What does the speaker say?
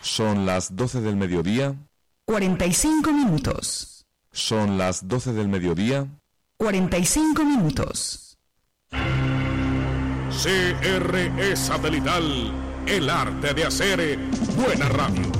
Son las 12 del mediodía. 45 minutos. Son las 12 del mediodía. 45 minutos. CRE Satelital, el arte de hacer buena radio.